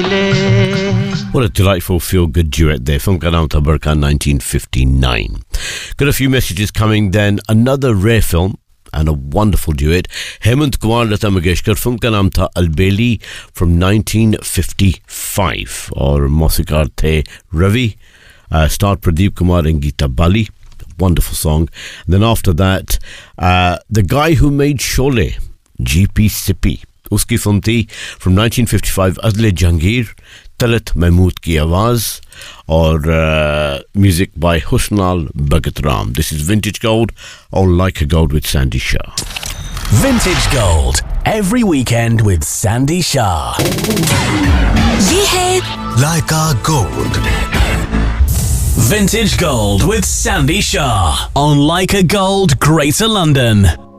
What a delightful feel-good duet there. Film ka naam tha Barkha, 1959. Got a few messages coming then. Another rare film and a wonderful duet. Hemant Kumar, Lata Mangeshkar. Film ka naam tha Albeli from 1955. Aur mausikar the Ravi. Starred Pradeep Kumar and Geeta Bali. Wonderful song. And then after that, the guy who made Sholay, G.P. Sippy. Uski film thi from 1955, Azle Jahangir, Talat Mahmood ki आवाज और music by Husnal Bhagat Ram. This is Vintage Gold on Like a Gold with Sandy Shah. Vintage Gold every weekend with Sandy Shah. ये है Like a Gold. Vintage Gold with Sandy Shah on Like a Gold, Greater London.